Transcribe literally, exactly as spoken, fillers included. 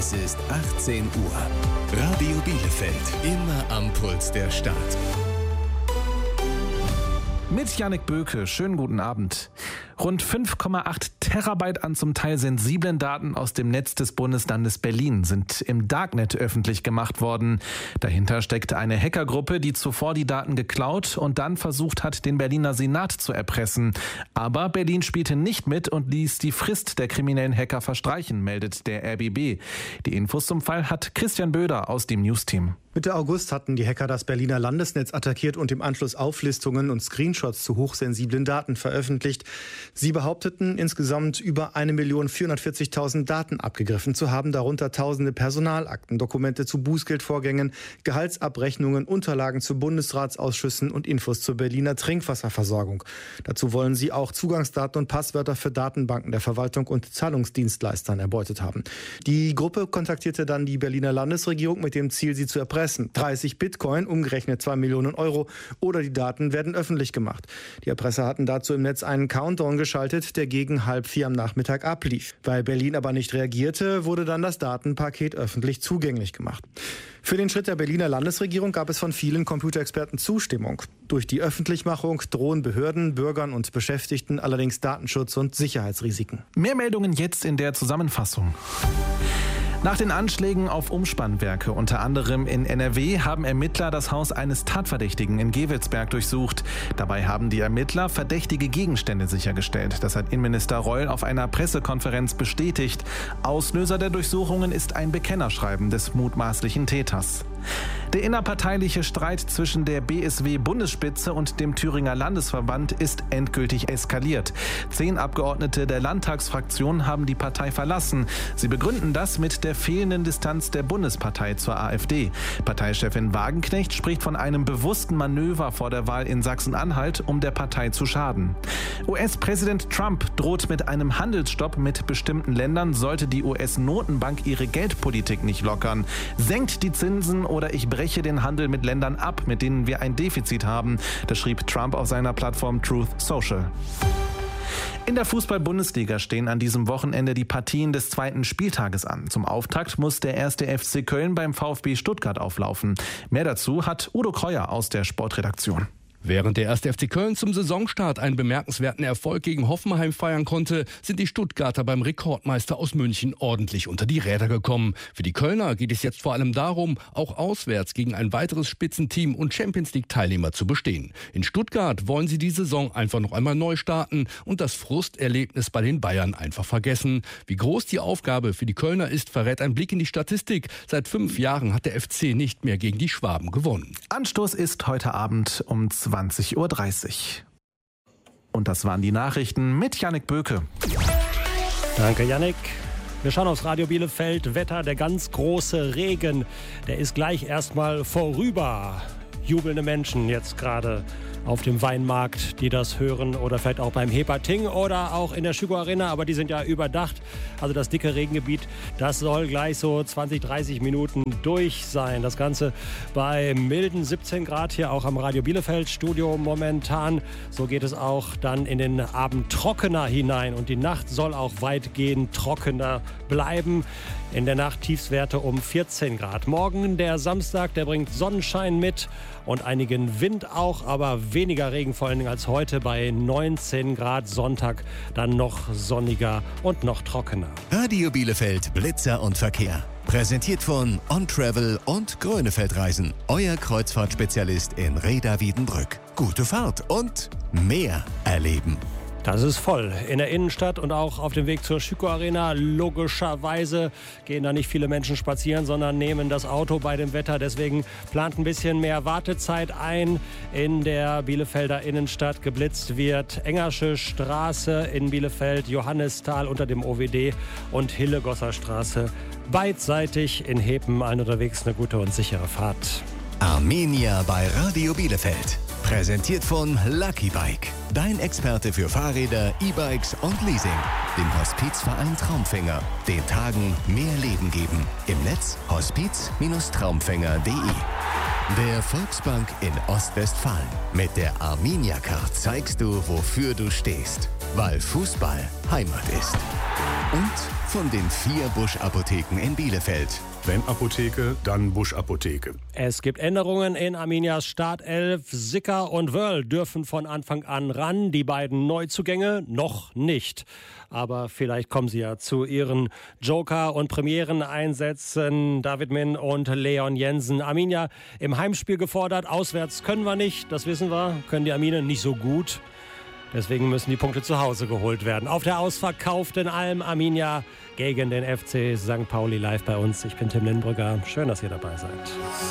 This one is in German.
Es ist achtzehn Uhr. Radio Bielefeld, immer am Puls der Stadt. Mit Jannik Böke, schönen guten Abend. Rund fünf Komma acht Terabyte an zum Teil sensiblen Daten aus dem Netz des Bundeslandes Berlin sind im Darknet öffentlich gemacht worden. Dahinter steckt eine Hackergruppe, die zuvor die Daten geklaut und dann versucht hat, den Berliner Senat zu erpressen. Aber Berlin spielte nicht mit und ließ die Frist der kriminellen Hacker verstreichen, meldet der R B B. Die Infos zum Fall hat Christian Böder aus dem Newsteam. Mitte August hatten die Hacker das Berliner Landesnetz attackiert und im Anschluss Auflistungen und Screenshots zu hochsensiblen Daten veröffentlicht. Sie behaupteten, insgesamt über eine Million vierhundertvierzigtausend Daten abgegriffen zu haben, darunter tausende Personalakten, Dokumente zu Bußgeldvorgängen, Gehaltsabrechnungen, Unterlagen zu Bundesratsausschüssen und Infos zur Berliner Trinkwasserversorgung. Dazu wollen sie auch Zugangsdaten und Passwörter für Datenbanken der Verwaltung und Zahlungsdienstleistern erbeutet haben. Die Gruppe kontaktierte dann die Berliner Landesregierung mit dem Ziel, sie zu erpressen. dreißig Bitcoin, umgerechnet zwei Millionen Euro, oder die Daten werden öffentlich gemacht. Die Erpresser hatten dazu im Netz einen Countdown geschaltet, der gegen halb vier am Nachmittag ablief. Weil Berlin aber nicht reagierte, wurde dann das Datenpaket öffentlich zugänglich gemacht. Für den Schritt der Berliner Landesregierung gab es von vielen Computerexperten Zustimmung. Durch die Öffentlichmachung drohen Behörden, Bürgern und Beschäftigten allerdings Datenschutz- und Sicherheitsrisiken. Mehr Meldungen jetzt in der Zusammenfassung. Nach den Anschlägen auf Umspannwerke, unter anderem in N R W, haben Ermittler das Haus eines Tatverdächtigen in Gevelsberg durchsucht. Dabei haben die Ermittler verdächtige Gegenstände sichergestellt. Das hat Innenminister Reul auf einer Pressekonferenz bestätigt. Auslöser der Durchsuchungen ist ein Bekennerschreiben des mutmaßlichen Täters. Der innerparteiliche Streit zwischen der B S W-Bundesspitze und dem Thüringer Landesverband ist endgültig eskaliert. Zehn Abgeordnete der Landtagsfraktion haben die Partei verlassen. Sie begründen das mit der fehlenden Distanz der Bundespartei zur AfD. Parteichefin Wagenknecht spricht von einem bewussten Manöver vor der Wahl in Sachsen-Anhalt, um der Partei zu schaden. U S-Präsident Trump droht mit einem Handelsstopp mit bestimmten Ländern, sollte die U S-Notenbank ihre Geldpolitik nicht lockern. Senkt die Zinsen oder ich breche den Handel mit Ländern ab, mit denen wir ein Defizit haben. Das schrieb Trump auf seiner Plattform Truth Social. In der Fußball-Bundesliga stehen an diesem Wochenende die Partien des zweiten Spieltages an. Zum Auftakt muss der erste F C Köln beim VfB Stuttgart auflaufen. Mehr dazu hat Udo Kreuer aus der Sportredaktion. Während der erste F C Köln zum Saisonstart einen bemerkenswerten Erfolg gegen Hoffenheim feiern konnte, sind die Stuttgarter beim Rekordmeister aus München ordentlich unter die Räder gekommen. Für die Kölner geht es jetzt vor allem darum, auch auswärts gegen ein weiteres Spitzenteam und Champions-League-Teilnehmer zu bestehen. In Stuttgart wollen sie die Saison einfach noch einmal neu starten und das Frusterlebnis bei den Bayern einfach vergessen. Wie groß die Aufgabe für die Kölner ist, verrät ein Blick in die Statistik. Seit fünf Jahren hat der F C nicht mehr gegen die Schwaben gewonnen. Anstoß ist heute Abend um zwanzig Uhr dreißig. Und das waren die Nachrichten mit Jannik Böke. Danke, Jannik. Wir schauen aufs Radio Bielefeld. Wetter, der ganz große Regen, der ist gleich erstmal vorüber. Jubelnde Menschen jetzt gerade auf dem Weinmarkt, die das hören, oder vielleicht auch beim Hepating oder auch in der Schügo Arena, aber die sind ja überdacht. Also das dicke Regengebiet, das soll gleich so zwanzig, dreißig Minuten durch sein. Das Ganze bei milden siebzehn Grad hier auch am Radio Bielefeld Studio momentan. So geht es auch dann in den Abend trockener hinein und die Nacht soll auch weitgehend trockener bleiben. In der Nacht Tiefstwerte um vierzehn Grad. Morgen der Samstag, der bringt Sonnenschein mit und einigen Wind auch, aber weniger Regen vor allen Dingen als heute bei neunzehn Grad. Sonntag dann noch sonniger und noch trockener. Radio Bielefeld, Blitzer und Verkehr. Präsentiert von On Travel und Grönefeldreisen. Euer Kreuzfahrtspezialist in Reda-Wiedenbrück. Gute Fahrt und mehr erleben. Das ist voll. In der Innenstadt und auch auf dem Weg zur Schüko Arena. Logischerweise gehen da nicht viele Menschen spazieren, sondern nehmen das Auto bei dem Wetter. Deswegen plant ein bisschen mehr Wartezeit ein in der Bielefelder Innenstadt. Geblitzt wird Engersche Straße in Bielefeld, Johannisthal unter dem O W D und Hillegosser Straße. Beidseitig in Hepen. Allen unterwegs eine gute und sichere Fahrt. Armenia bei Radio Bielefeld. Präsentiert von Lucky Bike. Dein Experte für Fahrräder, E-Bikes und Leasing. Dem Hospizverein Traumfänger. Den Tagen mehr Leben geben. Im Netz hospiz Traumfänger punkt de. Der Volksbank in Ostwestfalen. Mit der Armenia Card zeigst du, wofür du stehst. Weil Fußball Heimat ist. Und von den vier Busch-Apotheken in Bielefeld. Wenn Apotheke, dann Busch-Apotheke. Es gibt Änderungen in Arminias Startelf. Sicker und Wörl dürfen von Anfang an ran. Die beiden Neuzugänge noch nicht. Aber vielleicht kommen sie ja zu ihren Joker- und Premiereneinsätzen. David Min und Leon Jensen. Arminia im Heimspiel gefordert. Auswärts können wir nicht, das wissen wir. Können die Arminen nicht so gut. Deswegen müssen die Punkte zu Hause geholt werden. Auf der ausverkauften Alm Arminia gegen den F C Sankt Pauli live bei uns. Ich bin Tim Lindbrügger. Schön, dass ihr dabei seid.